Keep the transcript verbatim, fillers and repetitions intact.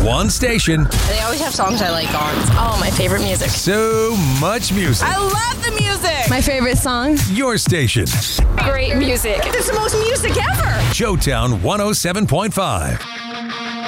One station. They always have songs I like on. It's all my favorite music. So much music. I love the music. My favorite song. Your station. Great music. It's the most music ever. Showtown one oh seven point five.